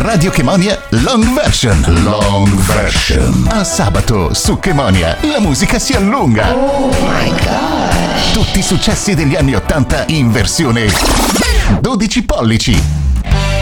Radio Chemonia Long Version. Long version. A sabato su Chemonia la musica si allunga. Oh my god. Tutti i successi degli anni 80 in versione 12 pollici.